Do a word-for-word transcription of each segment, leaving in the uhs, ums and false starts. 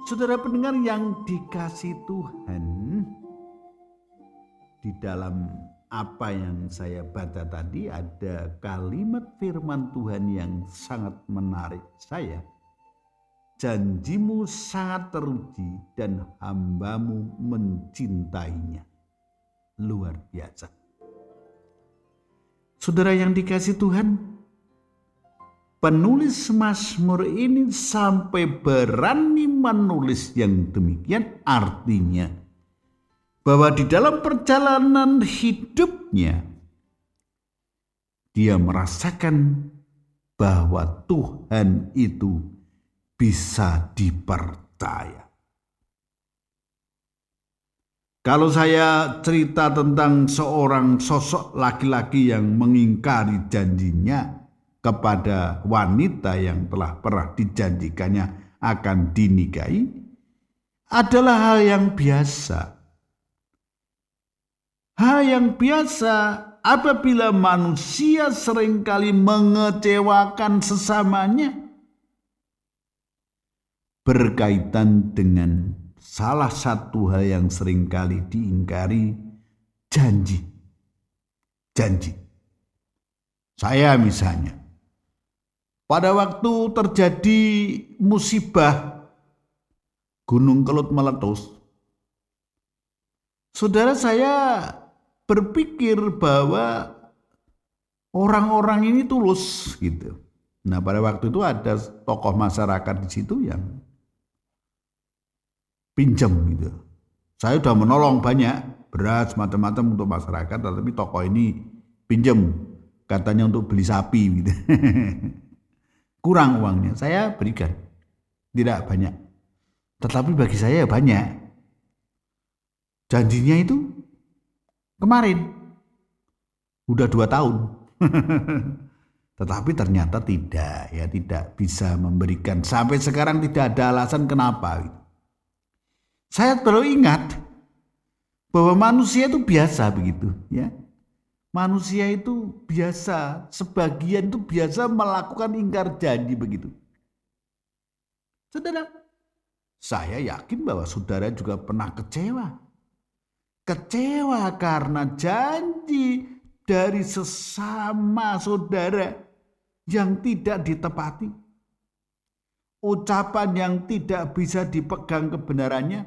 Saudara pendengar yang dikasihi Tuhan, di dalam apa yang saya baca tadi ada kalimat firman Tuhan yang sangat menarik saya. Janjimu sangat teruji dan hambamu mencintainya. Luar biasa. Saudara yang dikasihi Tuhan, penulis Mazmur ini sampai berani menulis yang demikian, artinya bahwa di dalam perjalanan hidupnya dia merasakan bahwa Tuhan itu bisa dipercaya. Kalau saya cerita tentang seorang sosok laki-laki yang mengingkari janjinya kepada wanita yang telah pernah dijanjikannya akan dinikahi, adalah hal yang biasa. Hal yang biasa apabila manusia seringkali mengecewakan sesamanya berkaitan dengan salah satu hal yang seringkali diingkari, janji. Janji. Saya misalnya, pada waktu terjadi musibah Gunung Kelut meletus, saudara saya berpikir bahwa orang-orang ini tulus gitu. Nah, pada waktu itu ada tokoh masyarakat di situ yang pinjam gitu. Saya sudah menolong banyak, beras macam-macam untuk masyarakat, tetapi tokoh ini pinjam katanya untuk beli sapi gitu. Kurang uangnya, saya berikan. Tidak banyak. Tetapi bagi saya banyak. Janjinya itu kemarin. Udah dua tahun. Tetapi ternyata tidak, ya tidak bisa memberikan. Sampai sekarang tidak ada alasan kenapa. Saya baru ingat bahwa manusia itu biasa begitu, ya. Manusia itu biasa, sebagian itu biasa melakukan ingkar janji begitu. Saudara, saya yakin bahwa saudara juga pernah kecewa. Kecewa karena janji dari sesama saudara yang tidak ditepati. Ucapan yang tidak bisa dipegang kebenarannya.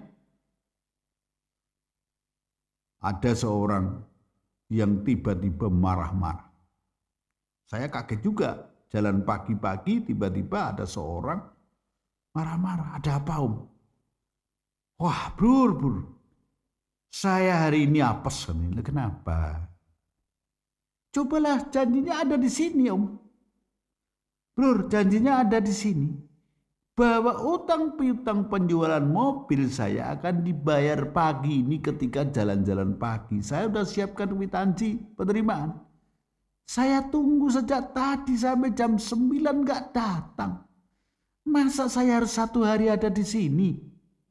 Ada seorang yang tiba-tiba marah-marah. Saya kaget juga, jalan pagi-pagi tiba-tiba ada seorang marah-marah. Ada apa, Om? Wah, brur, brur. Saya hari ini apes. Kenapa? Cobalah, janjinya ada di sini, Om. Brur, janjinya ada di sini. Bahwa utang piutang penjualan mobil saya akan dibayar pagi ini ketika jalan-jalan pagi. Saya sudah siapkan kwitansi penerimaan. Saya tunggu sejak tadi sampai jam sembilan gak datang. Masa saya harus satu hari ada di sini?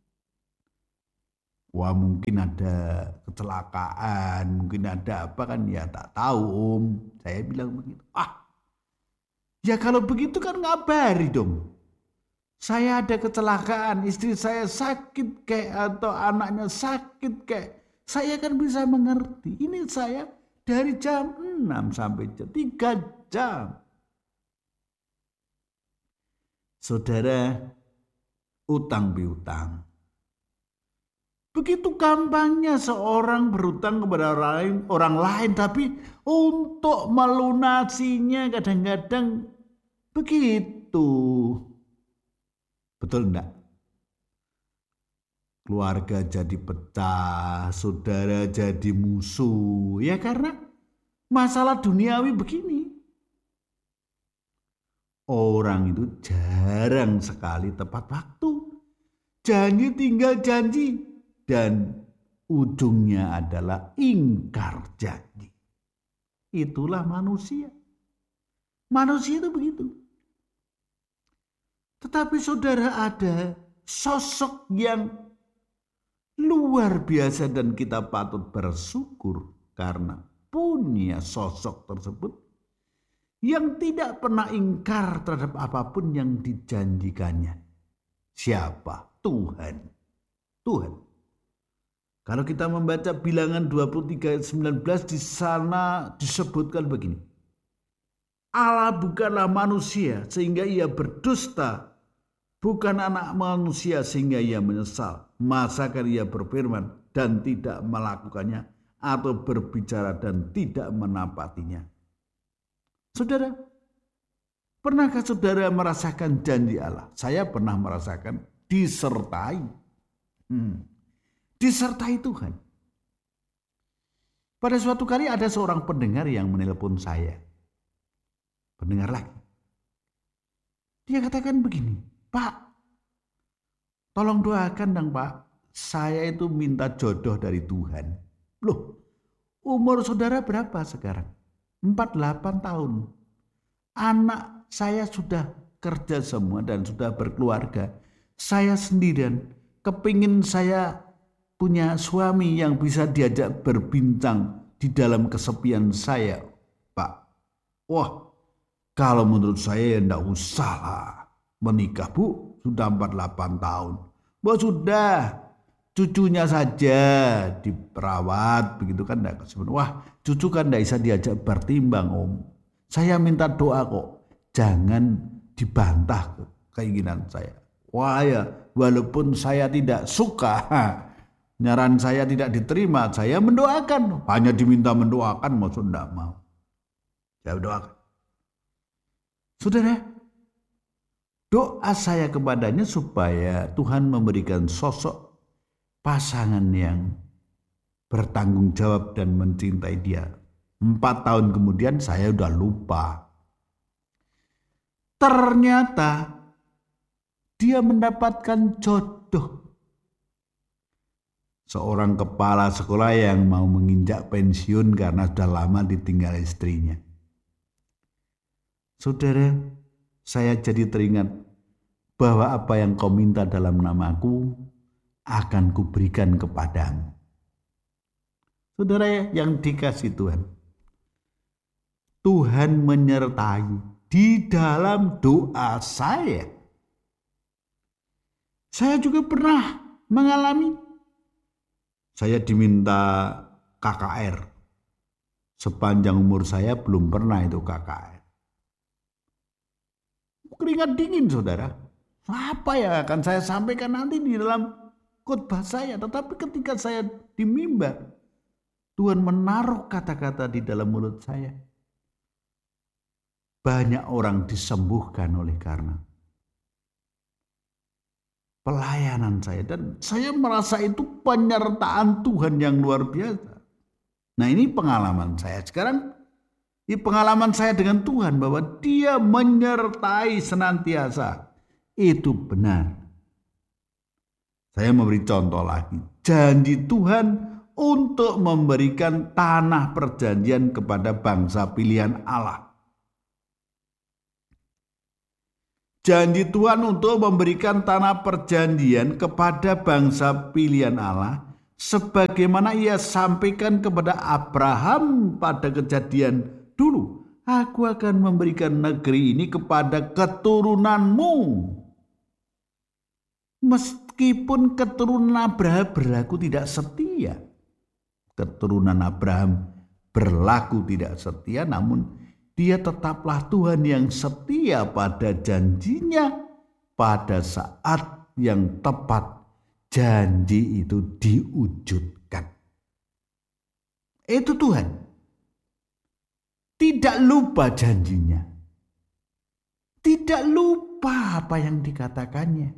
Wah, mungkin ada kecelakaan, mungkin ada apa kan, ya tak tahu, Om. Saya bilang begitu. Ah, ya kalau begitu kan ngabari dong. Saya ada kecelakaan, istri saya sakit kayak atau anaknya sakit kayak, saya kan bisa mengerti. Ini saya dari jam enam sampai jam tiga jam. Saudara, utang piutang. Begitu gampangnya seorang berutang kepada orang lain, orang lain, tapi untuk melunasinya kadang-kadang begitu. Betul enggak? Keluarga jadi pecah, saudara jadi musuh. Ya karena masalah duniawi begini. Orang itu jarang sekali tepat waktu. Janji tinggal janji. Dan ujungnya adalah ingkar janji. Itulah manusia. Manusia itu begitu. Tetapi saudara, ada sosok yang luar biasa dan kita patut bersyukur karena punya sosok tersebut yang tidak pernah ingkar terhadap apapun yang dijanjikannya. Siapa? Tuhan. Tuhan. Kalau kita membaca Bilangan dua puluh tiga ayat sembilan belas, di sana disebutkan begini. Allah bukanlah manusia sehingga ia berdusta, bukan anak manusia sehingga ia menyesal. Masakan ia berfirman dan tidak melakukannya, atau berbicara dan tidak menapatinya. Saudara, pernahkah saudara merasakan janji Allah? Saya pernah merasakan disertai. Hmm. Disertai Tuhan. Pada suatu kali ada seorang pendengar yang menelpon saya. Pendengar lagi. Dia katakan begini, Pak, tolong doakan dong Pak. Saya itu minta jodoh dari Tuhan. Loh, umur saudara berapa sekarang? empat puluh delapan tahun. Anak saya sudah kerja semua dan sudah berkeluarga. Saya sendirian. Kepingin saya punya suami yang bisa diajak berbincang di dalam kesepian saya, Pak. Wah, kalau menurut saya ya enggak usah lah menikah, Bu. Sudah empat puluh delapan tahun. Bu, sudah. Cucunya saja diperawat, begitu kan enggak kesempatan. Wah, cucu kan enggak bisa diajak bertimbang, Om. Saya minta doa kok. Jangan dibantah keinginan saya. Wah ya, walaupun saya tidak suka, nyaran saya tidak diterima, saya mendoakan. Hanya diminta mendoakan, maksud enggak mau. Saya doakan. Saudara, doa saya kepadanya supaya Tuhan memberikan sosok pasangan yang bertanggung jawab dan mencintai dia. Empat tahun kemudian saya udah lupa. Ternyata dia mendapatkan jodoh. Seorang kepala sekolah yang mau menginjak pensiun karena sudah lama ditinggal istrinya. Saudara, saya jadi teringat bahwa apa yang kau minta dalam namaku akan kuberikan kepadamu. Saudara yang dikasihi Tuhan, Tuhan menyertai di dalam doa saya. Saya juga pernah mengalami, saya diminta K K R. Sepanjang umur saya belum pernah itu K K R. Keringat dingin saudara. Apa yang akan saya sampaikan nanti di dalam khotbah saya. Tetapi ketika saya di mimbar, Tuhan menaruh kata-kata di dalam mulut saya. Banyak orang disembuhkan oleh karena pelayanan saya. Dan saya merasa itu penyertaan Tuhan yang luar biasa. Nah, ini pengalaman saya. Sekarang ini pengalaman saya dengan Tuhan bahwa Dia menyertai senantiasa. Itu benar. Saya memberi contoh lagi. Janji Tuhan untuk memberikan tanah perjanjian kepada bangsa pilihan Allah. Janji Tuhan untuk memberikan tanah perjanjian kepada bangsa pilihan Allah, sebagaimana Ia sampaikan kepada Abraham pada kejadian dulu. Aku akan memberikan negeri ini kepada keturunanmu. Meskipun keturunan Abraham berlaku tidak setia. Keturunan Abraham berlaku tidak setia, namun Dia tetaplah Tuhan yang setia pada janjinya. Pada saat yang tepat janji itu diwujudkan. Itu Tuhan. Tidak lupa janjinya. Tidak lupa apa yang dikatakannya.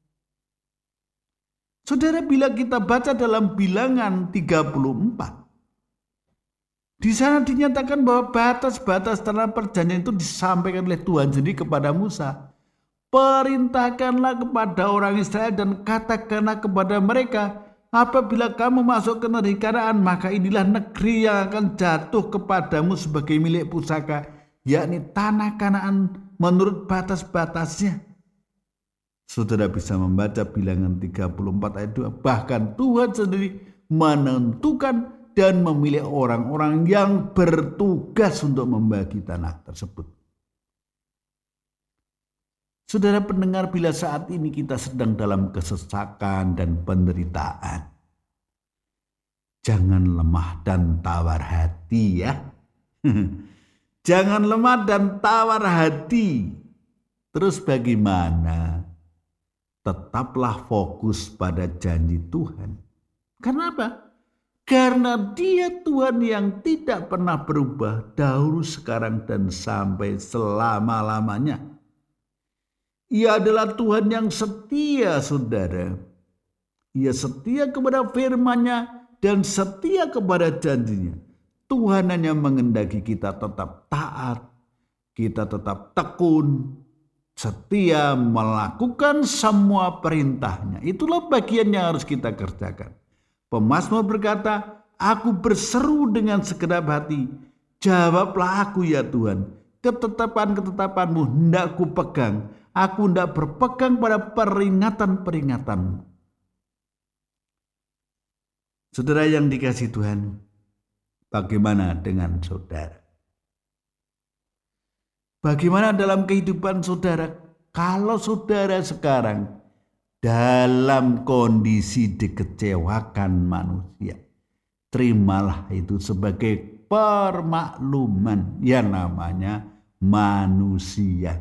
Saudara, bila kita baca dalam Bilangan tiga puluh empat, di sana dinyatakan bahwa batas-batas tanah perjanjian itu disampaikan oleh Tuhan sendiri kepada Musa. Perintahkanlah kepada orang Israel dan katakanlah kepada mereka, apabila kamu masuk ke negeri Kanaan, maka inilah negeri yang akan jatuh kepadamu sebagai milik pusaka, yakni tanah Kanaan menurut batas-batasnya. Saudara bisa membaca Bilangan tiga puluh empat ayat dua. Bahkan Tuhan sendiri menentukan dan memilih orang-orang yang bertugas untuk membagi tanah tersebut. Saudara pendengar, bila saat ini kita sedang dalam kesesakan dan penderitaan, jangan lemah dan tawar hati ya. Jangan lemah dan tawar hati. Terus bagaimana? Tetaplah fokus pada janji Tuhan. Karena apa? Karena Dia Tuhan yang tidak pernah berubah dahulu, sekarang, dan sampai selama-lamanya. Ia adalah Tuhan yang setia, saudara. Ia setia kepada firman-Nya dan setia kepada janjinya. Tuhan hanya menghendaki kita tetap taat, kita tetap tekun, setia melakukan semua perintah-Nya. Itulah bagian yang harus kita kerjakan. Pemazmur berkata, aku berseru dengan segenap hati, jawablah aku ya Tuhan. Ketetapan-ketetapan-Mu hendak ku pegang, aku hendak berpegang pada peringatan-peringatan-Mu. Saudara yang dikasihi Tuhan, bagaimana dengan saudara? Bagaimana dalam kehidupan saudara? Kalau saudara sekarang dalam kondisi dikecewakan manusia, terimalah itu sebagai permakluman yang namanya manusia.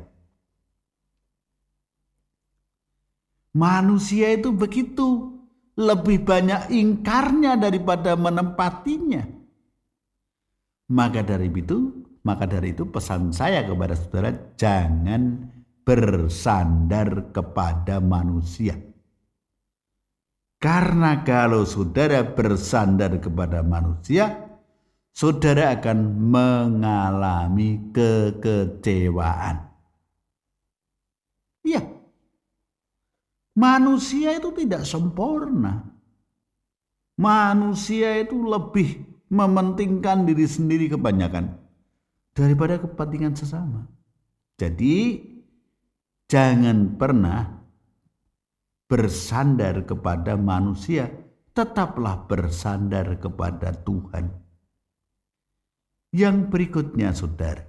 Manusia itu begitu, lebih banyak ingkarnya daripada menempatinya. Maka dari itu, maka dari itu pesan saya kepada saudara, jangan bersandar kepada manusia. Karena kalau saudara bersandar kepada manusia, saudara akan mengalami kekecewaan. Iya. Manusia itu tidak sempurna. Manusia itu lebih mementingkan diri sendiri kebanyakan daripada kepentingan sesama. Jadi jangan pernah bersandar kepada manusia, tetaplah bersandar kepada Tuhan. Yang berikutnya saudara,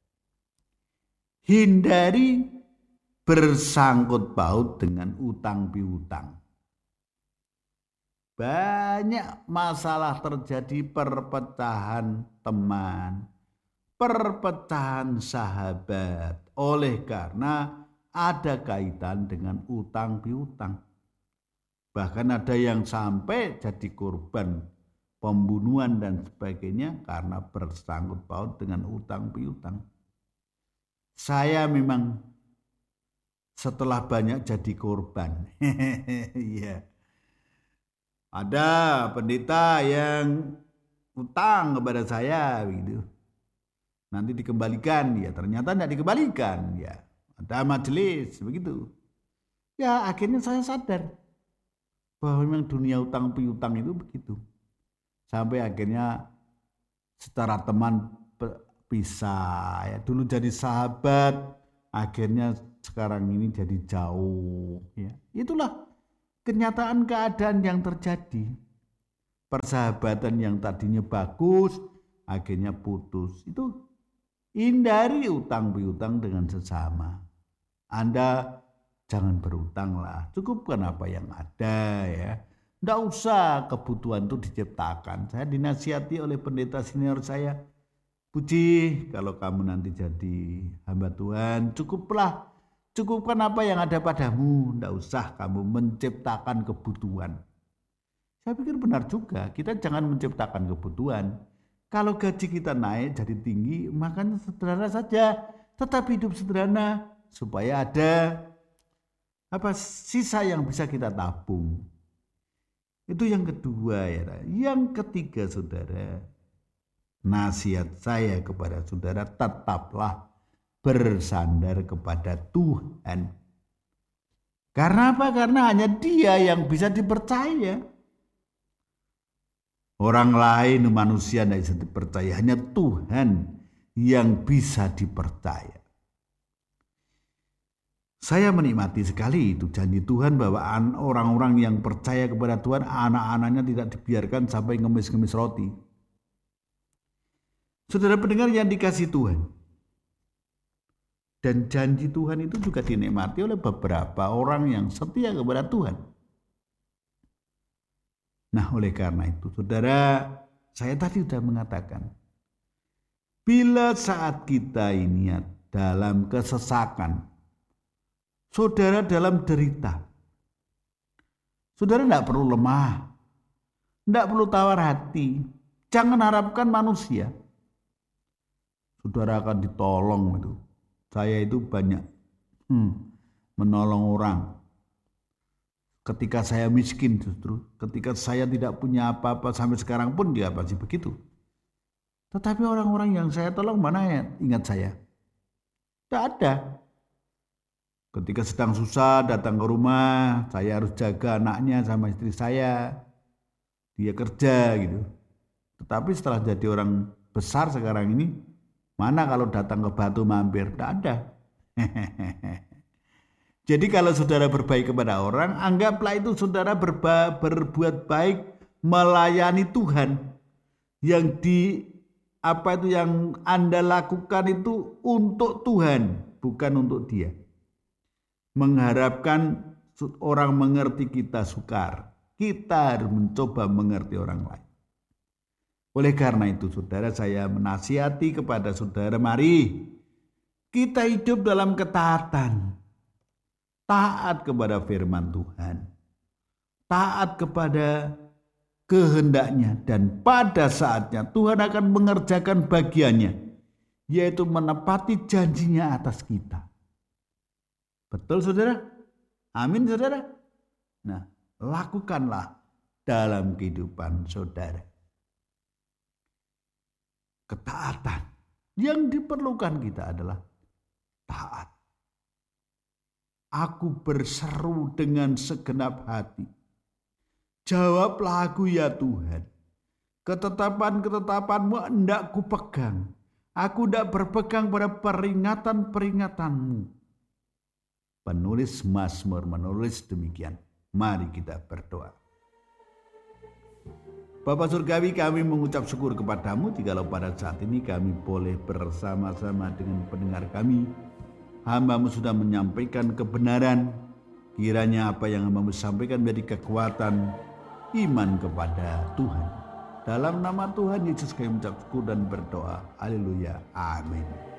hindari bersangkut paut dengan utang piutang. Banyak masalah terjadi, perpecahan teman, perpecahan sahabat, oleh karena ada kaitan dengan utang piutang. Bahkan ada yang sampai jadi korban pembunuhan dan sebagainya karena bersangkut paut dengan utang piutang. Saya memang setelah banyak jadi korban. Iya. Ada pendeta yang utang kepada saya gitu. Nanti dikembalikan, ya ternyata tidak dikembalikan, ya. Ada majelis begitu. Ya akhirnya saya sadar bahwa memang dunia utang piutang itu begitu. Sampai akhirnya secara teman pisah, ya. Dulu jadi sahabat, akhirnya sekarang ini jadi jauh, ya. Itulah kenyataan keadaan yang terjadi. Persahabatan yang tadinya bagus akhirnya putus. Itu hindari utang piutang dengan sesama. Anda jangan berutanglah, cukupkan apa yang ada ya. Tidak usah kebutuhan itu diciptakan. Saya dinasihati oleh pendeta senior saya, Puji, kalau kamu nanti jadi hamba Tuhan, cukuplah Cukupkan apa yang ada padamu, tidak usah kamu menciptakan kebutuhan. Saya pikir benar juga, kita jangan menciptakan kebutuhan. Kalau gaji kita naik jadi tinggi, makanya sederhana saja, tetap hidup sederhana supaya ada apa sisa yang bisa kita tabung. Itu yang kedua ya. Yang ketiga saudara, nasihat saya kepada saudara, tetaplah bersandar kepada Tuhan. Karena apa? Karena hanya Dia yang bisa dipercaya. Orang lain, manusia tidak bisa dipercaya. Hanya Tuhan yang bisa dipercaya. Saya menikmati sekali itu janji Tuhan bahwa orang-orang yang percaya kepada Tuhan, anak-anaknya tidak dibiarkan sampai ngemis-ngemis roti. Saudara pendengar yang dikasihi Tuhan, Dan janji Tuhan itu juga dinikmati oleh beberapa orang yang setia kepada Tuhan. Nah, oleh karena itu, saudara, saya tadi sudah mengatakan, bila saat kita ini dalam kesesakan, saudara dalam derita, saudara tidak perlu lemah, tidak perlu tawar hati, jangan harapkan manusia. Saudara akan ditolong itu. Saya itu banyak hmm, menolong orang. Ketika saya miskin justru, ketika saya tidak punya apa-apa sampai sekarang pun dia masih begitu. Tetapi orang-orang yang saya tolong mana ya ingat saya? Tidak ada. Ketika sedang susah datang ke rumah, saya harus jaga anaknya sama istri saya. Dia kerja gitu. Tetapi setelah jadi orang besar sekarang ini, mana kalau datang ke Batu mampir? Tidak ada. Jadi kalau saudara berbaik kepada orang, anggaplah itu saudara berba, berbuat baik melayani Tuhan. Yang di apa itu yang Anda lakukan itu untuk Tuhan, bukan untuk dia. Mengharapkan orang mengerti kita sukar. Kita harus mencoba mengerti orang lain. Oleh karena itu, saudara, saya menasihati kepada saudara, mari kita hidup dalam ketaatan. Taat kepada firman Tuhan. Taat kepada kehendaknya. Dan pada saatnya Tuhan akan mengerjakan bagiannya, yaitu menepati janjinya atas kita. Betul, saudara? Amin, saudara? Nah, lakukanlah dalam kehidupan saudara. Ketaatan yang diperlukan kita adalah taat. Aku berseru dengan segenap hati. Jawablah aku ya Tuhan. Ketetapan-ketetapanmu hendak kupegang. Aku hendak berpegang pada peringatan-peringatanmu. Penulis Mazmur menulis demikian. Mari kita berdoa. Bapa Surgawi, kami mengucap syukur kepadamu jikalau pada saat ini kami boleh bersama-sama dengan pendengar kami. Hamba-Mu sudah menyampaikan kebenaran. Kiranya apa yang Hamba-Mu sampaikan menjadi kekuatan iman kepada Tuhan. Dalam nama Tuhan Yesus kami mengucap syukur dan berdoa. Haleluya. Amin.